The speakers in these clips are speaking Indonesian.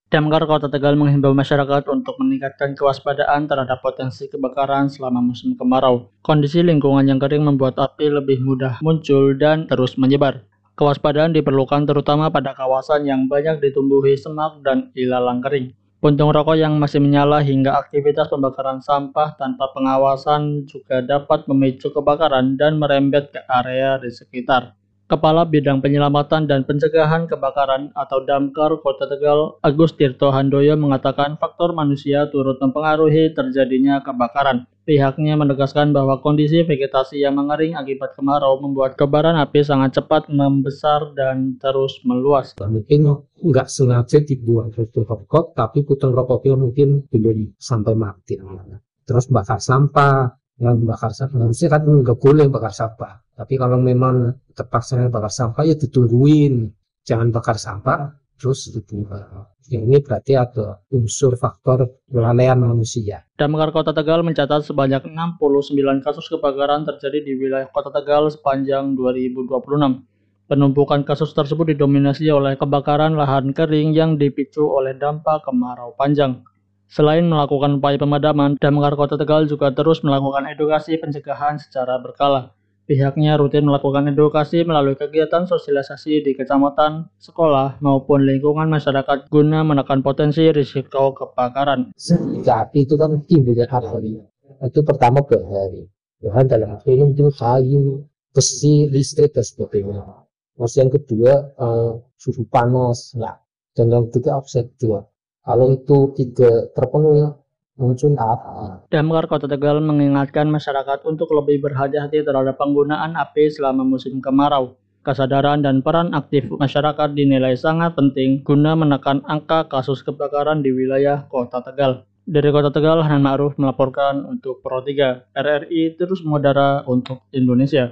Damkar Kota Tegal menghimbau masyarakat untuk meningkatkan kewaspadaan terhadap potensi kebakaran selama musim kemarau. Kondisi lingkungan yang kering membuat api lebih mudah muncul dan terus menyebar. Kewaspadaan diperlukan terutama pada kawasan yang banyak ditumbuhi semak dan ilalang kering. Puntung rokok yang masih menyala hingga aktivitas pembakaran sampah tanpa pengawasan juga dapat memicu kebakaran dan merembet ke area di sekitar. Kepala Bidang Penyelamatan dan Pencegahan Kebakaran atau Damkar Kota Tegal, Agus Tirto Handoyo mengatakan faktor manusia turut mempengaruhi terjadinya kebakaran. Pihaknya menegaskan bahwa kondisi vegetasi yang mengering akibat kemarau membuat kobaran api sangat cepat membesar dan terus meluas. Mungkin nggak sengaja dibuang putung rokok, tapi putung rokoknya mungkin belum sampai mati. Terus bakar sampah. Yang bakar sampah, harusnya kan nggak boleh bakar sampah. Tapi kalau memang terpaksa bakar sampah ya ditungguin, jangan bakar sampah terus dibuang. Ini berarti ada unsur faktor kelalaian manusia. Damkar Kota Tegal mencatat sebanyak 69 kasus kebakaran terjadi di wilayah Kota Tegal sepanjang 2026. Penumpukan kasus tersebut didominasi oleh kebakaran lahan kering yang dipicu oleh dampak kemarau panjang. Selain melakukan upaya pemadaman, Damkar Kota Tegal juga terus melakukan edukasi pencegahan secara berkala. Pihaknya rutin melakukan edukasi melalui kegiatan sosialisasi di kecamatan, sekolah, maupun lingkungan masyarakat guna menekan potensi risiko kebakaran. Api itu kan timbul dari hari. Itu pertama bahari. Bahan dalam ini itu kayu, besi, listrik, dan sebagainya. Terus yang kedua, suhu panas. Dan yang ketiga, offset 2. Kalau itu tidak terpenuhi, muncul api. Damkar Kota Tegal mengingatkan masyarakat untuk lebih berhati-hati terhadap penggunaan api selama musim kemarau. Kesadaran dan peran aktif masyarakat dinilai sangat penting guna menekan angka kasus kebakaran di wilayah Kota Tegal. Dari Kota Tegal, Hanan Ma'ruf melaporkan untuk Pro 3 RRI terus mengudara untuk Indonesia.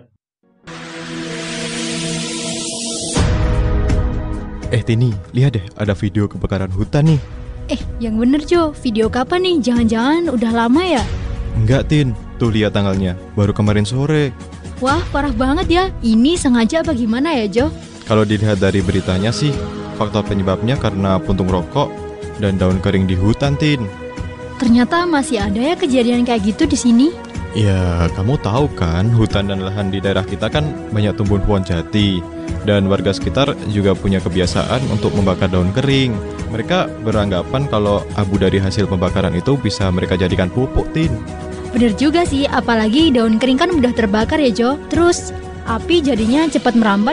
Tini, lihat deh, ada video kebakaran hutan nih. Yang bener Jo, video kapan nih? Jangan-jangan udah lama ya? Enggak, Tin. Tuh lihat tanggalnya, baru kemarin sore. Wah, parah banget ya. Ini sengaja apa gimana ya Jo? Kalau dilihat dari beritanya sih, faktor penyebabnya karena puntung rokok dan daun kering di hutan, Tin. Ternyata masih ada ya kejadian kayak gitu di sini. Ya, kamu tahu kan, hutan dan lahan di daerah kita kan banyak tumbuhan pohon jati. Dan warga sekitar juga punya kebiasaan untuk membakar daun kering. Mereka beranggapan kalau abu dari hasil pembakaran itu bisa mereka jadikan pupuk, Tin. Bener juga sih, apalagi daun kering kan mudah terbakar ya Jo. Terus api jadinya cepat merambat